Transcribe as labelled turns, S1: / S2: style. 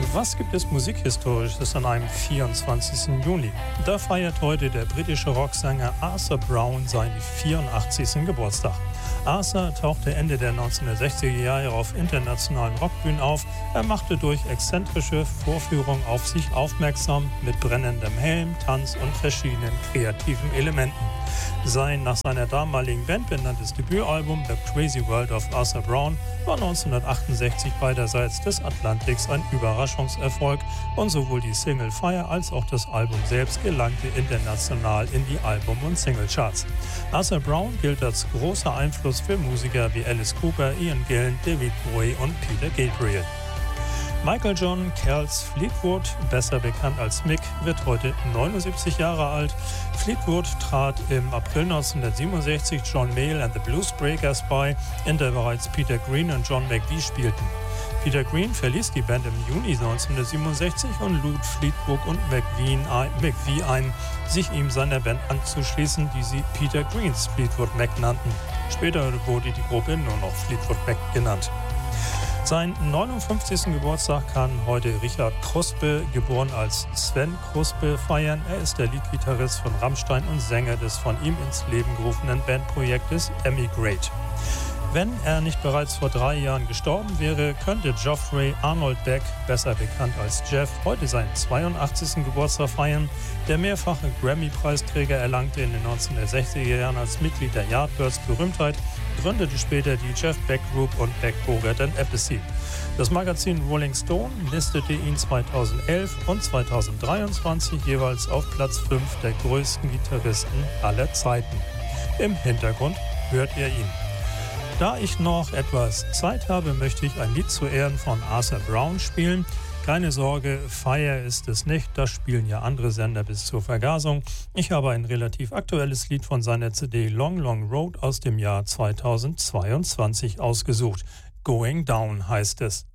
S1: Was gibt es Musikhistorisches an einem 24. Juni? Da feiert heute der britische Rocksänger Arthur Brown seinen 84. Geburtstag. Arthur tauchte Ende der 1960er Jahre auf internationalen Rockbühnen auf. Er machte durch exzentrische Vorführungen auf sich aufmerksam mit brennendem Helm, Tanz und verschiedenen kreativen Elementen. Sein nach seiner damaligen Band benanntes Debütalbum The Crazy World of Arthur Brown war 1968 beiderseits des Atlantiks ein Überraschungserfolg und sowohl die Single Fire als auch das Album selbst gelangte international in die Album- und Singlecharts. Arthur Brown gilt als großer Einfluss für Musiker wie Alice Cooper, Ian Gillan, David Bowie und Peter Gabriel. Michael John Kells Fleetwood, besser bekannt als Mick, wird heute 79 Jahre alt. Fleetwood trat im April 1967 John Mayall and the Bluesbreakers bei, in der bereits Peter Green und John McVie spielten. Peter Green verließ die Band im Juni 1967 und lud Fleetwood und McVie ein, sich ihm seiner Band anzuschließen, die sie Peter Greens Fleetwood Mac nannten. Später wurde die Gruppe nur noch Fleetwood Mac genannt. Seinen 59. Geburtstag kann heute Richard Kruspe, geboren als Sven Kruspe, feiern. Er ist der Leadgitarrist von Rammstein und Sänger des von ihm ins Leben gerufenen Bandprojektes Emigrate. Wenn er nicht bereits vor 3 Jahren gestorben wäre, könnte Geoffrey Arnold Beck, besser bekannt als Jeff, heute seinen 82. Geburtstag feiern. Der mehrfache Grammy-Preisträger erlangte in den 1960er Jahren als Mitglied der Yardbirds Berühmtheit, gründete später die Jeff Beck Group und Beck Bogert Appice. Das Magazin Rolling Stone listete ihn 2011 und 2023 jeweils auf Platz 5 der größten Gitarristen aller Zeiten. Im Hintergrund hört ihr ihn. Da ich noch etwas Zeit habe, möchte ich ein Lied zu Ehren von Arthur Brown spielen. Keine Sorge, Fire ist es nicht, das spielen ja andere Sender bis zur Vergasung. Ich habe ein relativ aktuelles Lied von seiner CD Long Long Road aus dem Jahr 2022 ausgesucht. Going Down heißt es.